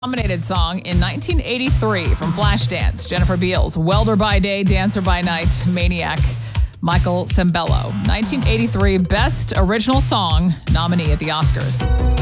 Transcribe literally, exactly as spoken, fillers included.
Nominated song in nineteen eighty-three from Flashdance, Jennifer Beals, Welder by Day, Dancer by Night, Maniac, Michael Sembello. nineteen eighty-three Best Original Song nominee at the Oscars.